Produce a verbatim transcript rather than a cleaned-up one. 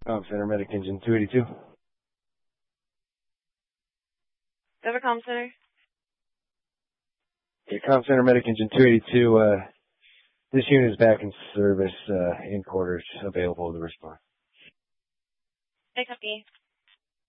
Comm Center, Medic Engine two eighty-two. Over Comm Center. Yeah, Comm Center, Medic Engine two eighty-two. Uh, this unit is back in service, uh, in quarters, available to respond. I copy.